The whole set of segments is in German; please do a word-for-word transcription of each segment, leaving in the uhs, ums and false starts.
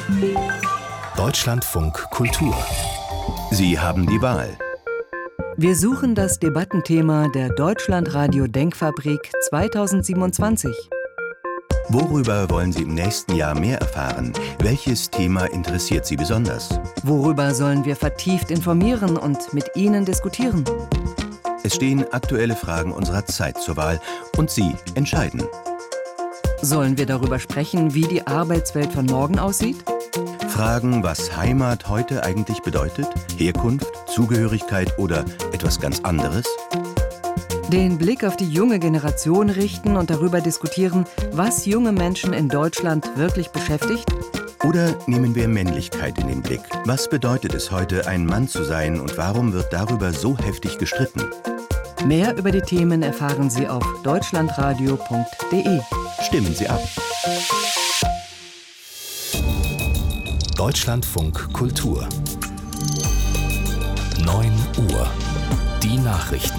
Deutschlandfunk Kultur. Sie haben die Wahl. Wir suchen das Debattenthema der Deutschlandradio Denkfabrik zweitausendsiebenundzwanzig. Worüber wollen Sie im nächsten Jahr mehr erfahren? Welches Thema interessiert Sie besonders? Worüber sollen wir vertieft informieren und mit Ihnen diskutieren? Es stehen aktuelle Fragen unserer Zeit zur Wahl und Sie entscheiden. Sollen wir darüber sprechen, wie die Arbeitswelt von morgen aussieht? Fragen, was Heimat heute eigentlich bedeutet? Herkunft, Zugehörigkeit oder etwas ganz anderes? Den Blick auf die junge Generation richten und darüber diskutieren, was junge Menschen in Deutschland wirklich beschäftigt? Oder nehmen wir Männlichkeit in den Blick? Was bedeutet es heute, ein Mann zu sein und warum wird darüber so heftig gestritten? Mehr über die Themen erfahren Sie auf deutschlandradio punkt de. Stimmen Sie ab. Deutschlandfunk Kultur. neun Uhr. Die Nachrichten.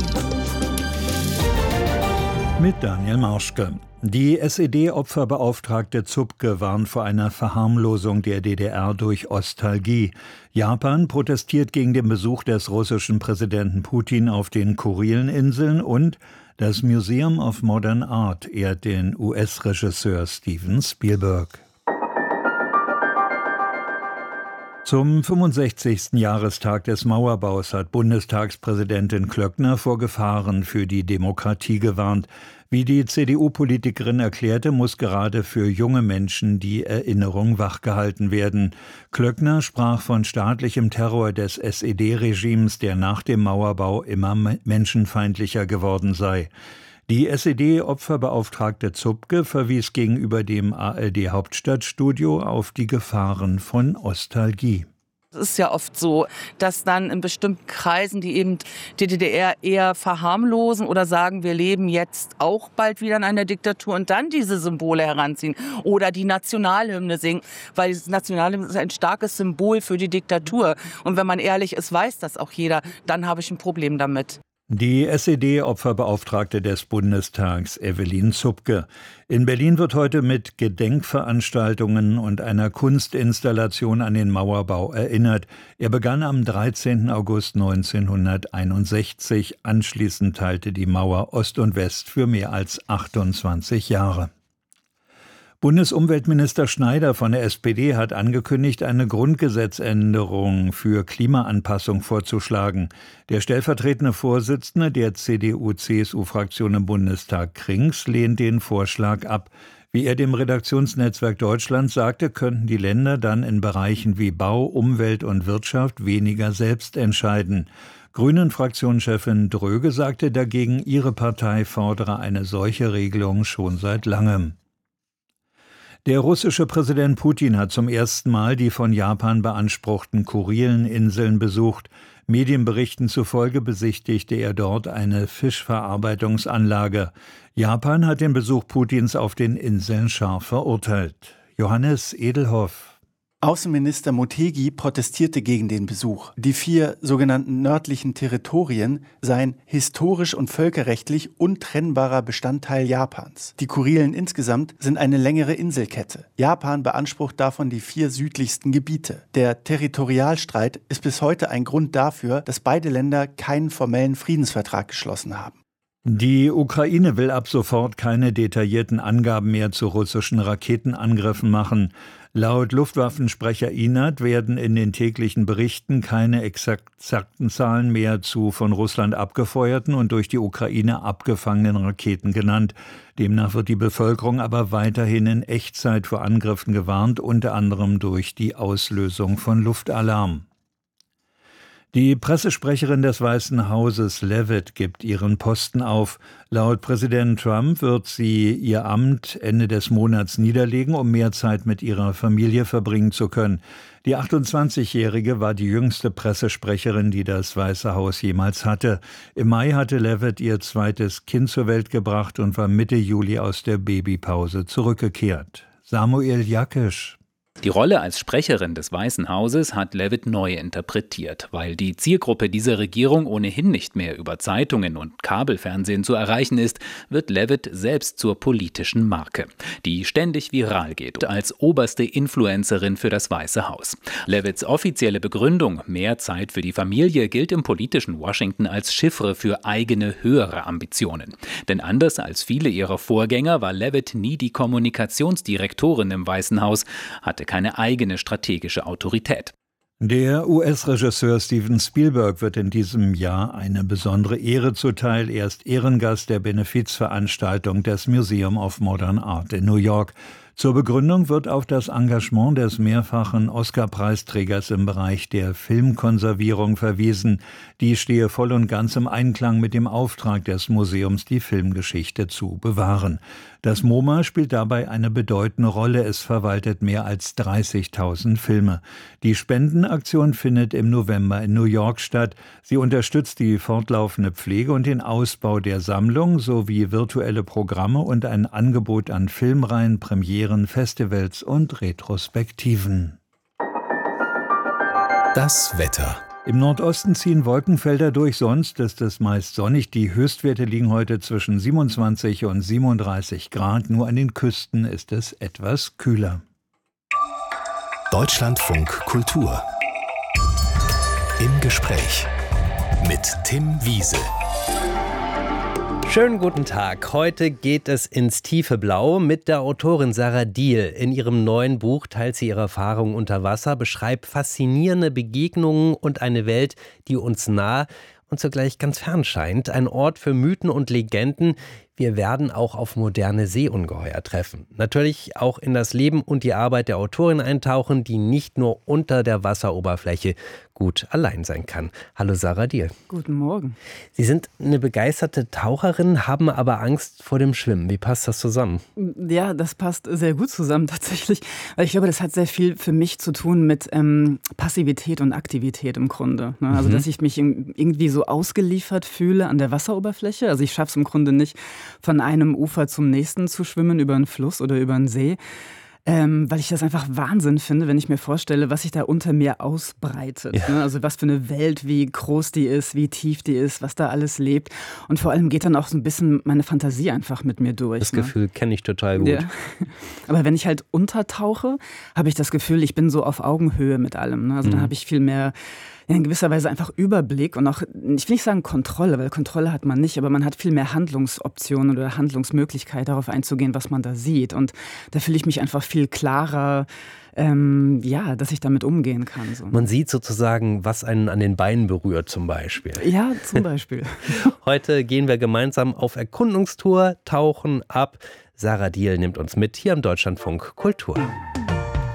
Mit Daniel Marschke. Die S E D-Opferbeauftragte Zupke warnt vor einer Verharmlosung der D D R durch Ostalgie. Japan protestiert gegen den Besuch des russischen Präsidenten Putin auf den Kurileninseln und das Museum of Modern Art ehrt den U S-Regisseur Steven Spielberg. Zum fünfundsechzigsten Jahrestag des Mauerbaus hat Bundestagspräsidentin Klöckner vor Gefahren für die Demokratie gewarnt. Wie die C D U-Politikerin erklärte, muss gerade für junge Menschen die Erinnerung wachgehalten werden. Klöckner sprach von staatlichem Terror des S E D-Regimes, der nach dem Mauerbau immer menschenfeindlicher geworden sei. Die S E D-Opferbeauftragte Zupke verwies gegenüber dem A R D-Hauptstadtstudio auf die Gefahren von Ostalgie. Es ist ja oft so, dass dann in bestimmten Kreisen, die eben die D D R eher verharmlosen oder sagen, wir leben jetzt auch bald wieder in einer Diktatur und dann diese Symbole heranziehen oder die Nationalhymne singen, weil das Nationalhymne ist ein starkes Symbol für die Diktatur. Und wenn man ehrlich ist, weiß das auch jeder, dann habe ich ein Problem damit. Die S E D-Opferbeauftragte des Bundestags, Evelyn Zupke. In Berlin wird heute mit Gedenkveranstaltungen und einer Kunstinstallation an den Mauerbau erinnert. Er begann am dreizehnten August neunzehnhunderteinundsechzig. Anschließend teilte die Mauer Ost und West für mehr als achtundzwanzig Jahre. Bundesumweltminister Schneider von der S P D hat angekündigt, eine Grundgesetzänderung für Klimaanpassung vorzuschlagen. Der stellvertretende Vorsitzende der C D U-C S U-Fraktion im Bundestag, Krings, lehnt den Vorschlag ab. Wie er dem Redaktionsnetzwerk Deutschland sagte, könnten die Länder dann in Bereichen wie Bau, Umwelt und Wirtschaft weniger selbst entscheiden. Grünen-Fraktionschefin Dröge sagte dagegen, ihre Partei fordere eine solche Regelung schon seit langem. Der russische Präsident Putin hat zum ersten Mal die von Japan beanspruchten Kurileninseln besucht. Medienberichten zufolge besichtigte er dort eine Fischverarbeitungsanlage. Japan hat den Besuch Putins auf den Inseln scharf verurteilt. Johannes Edelhoff. Außenminister Motegi protestierte gegen den Besuch. Die vier sogenannten nördlichen Territorien seien historisch und völkerrechtlich untrennbarer Bestandteil Japans. Die Kurilen insgesamt sind eine längere Inselkette. Japan beansprucht davon die vier südlichsten Gebiete. Der Territorialstreit ist bis heute ein Grund dafür, dass beide Länder keinen formellen Friedensvertrag geschlossen haben. Die Ukraine will ab sofort keine detaillierten Angaben mehr zu russischen Raketenangriffen machen. Laut Luftwaffensprecher Inat werden in den täglichen Berichten keine exakten Zahlen mehr zu von Russland abgefeuerten und durch die Ukraine abgefangenen Raketen genannt. Demnach wird die Bevölkerung aber weiterhin in Echtzeit vor Angriffen gewarnt, unter anderem durch die Auslösung von Luftalarm. Die Pressesprecherin des Weißen Hauses Leavitt gibt ihren Posten auf. Laut Präsident Trump wird sie ihr Amt Ende des Monats niederlegen, um mehr Zeit mit ihrer Familie verbringen zu können. Die achtundzwanzigjährige war die jüngste Pressesprecherin, die das Weiße Haus jemals hatte. Im Mai hatte Leavitt ihr zweites Kind zur Welt gebracht und war Mitte Juli aus der Babypause zurückgekehrt. Samuel Jakisch. Die Rolle als Sprecherin des Weißen Hauses hat Leavitt neu interpretiert. Weil die Zielgruppe dieser Regierung ohnehin nicht mehr über Zeitungen und Kabelfernsehen zu erreichen ist, wird Leavitt selbst zur politischen Marke, die ständig viral geht, als oberste Influencerin für das Weiße Haus. Leavitts offizielle Begründung, mehr Zeit für die Familie, gilt im politischen Washington als Chiffre für eigene höhere Ambitionen. Denn anders als viele ihrer Vorgänger war Leavitt nie die Kommunikationsdirektorin im Weißen Haus, hatte keine eigene strategische Autorität. Der U S-Regisseur Steven Spielberg wird in diesem Jahr eine besondere Ehre zuteil. Er ist Ehrengast der Benefizveranstaltung des Museum of Modern Art in New York. Zur Begründung wird auf das Engagement des mehrfachen Oscar-Preisträgers im Bereich der Filmkonservierung verwiesen. Die stehe voll und ganz im Einklang mit dem Auftrag des Museums, die Filmgeschichte zu bewahren. Das MoMA spielt dabei eine bedeutende Rolle. Es verwaltet mehr als dreißigtausend Filme. Die Spendenaktion findet im November in New York statt. Sie unterstützt die fortlaufende Pflege und den Ausbau der Sammlung sowie virtuelle Programme und ein Angebot an Filmreihen, Premieren, Festivals und Retrospektiven. Das Wetter. Im Nordosten ziehen Wolkenfelder durch, sonst ist es meist sonnig. Die Höchstwerte liegen heute zwischen siebenundzwanzig und siebenunddreißig Grad. Nur an den Küsten ist es etwas kühler. Deutschlandfunk Kultur. Im Gespräch mit Tim Wiese. Schönen guten Tag. Heute geht es ins tiefe Blau mit der Autorin Sarah Diehl. In ihrem neuen Buch teilt sie ihre Erfahrungen unter Wasser, beschreibt faszinierende Begegnungen und eine Welt, die uns nah und zugleich ganz fern scheint. Ein Ort für Mythen und Legenden. Wir werden auch auf moderne Seeungeheuer treffen. Natürlich auch in das Leben und die Arbeit der Autorin eintauchen, die nicht nur unter der Wasseroberfläche gut allein sein kann. Hallo Sarah Diehl. Guten Morgen. Sie sind eine begeisterte Taucherin, haben aber Angst vor dem Schwimmen. Wie passt das zusammen? Ja, das passt sehr gut zusammen tatsächlich. Weil ich glaube, das hat sehr viel für mich zu tun mit ähm, Passivität und Aktivität im Grunde. Ne? Also, mhm. dass ich mich irgendwie so ausgeliefert fühle an der Wasseroberfläche. Also ich schaffe es im Grunde nicht, von einem Ufer zum nächsten zu schwimmen, über einen Fluss oder über einen See. Ähm, weil ich das einfach Wahnsinn finde, wenn ich mir vorstelle, was sich da unter mir ausbreitet. Ja. Ne? Also was für eine Welt, wie groß die ist, wie tief die ist, was da alles lebt. Und vor allem geht dann auch so ein bisschen meine Fantasie einfach mit mir durch. Das ne? Gefühl kenne ich total gut. Ja. Aber wenn ich halt untertauche, habe ich das Gefühl, ich bin so auf Augenhöhe mit allem. Ne? Also mhm. dann habe ich viel mehr in gewisser Weise einfach Überblick und auch, ich will nicht sagen Kontrolle, weil Kontrolle hat man nicht, aber man hat viel mehr Handlungsoptionen oder Handlungsmöglichkeit, darauf einzugehen, was man da sieht. Und da fühle ich mich einfach viel klarer, ähm, ja, dass ich damit umgehen kann. So. Man sieht sozusagen, was einen an den Beinen berührt zum Beispiel. Ja, zum Beispiel. Heute gehen wir gemeinsam auf Erkundungstour, tauchen ab. Sarah Diehl nimmt uns mit hier im Deutschlandfunk Kultur.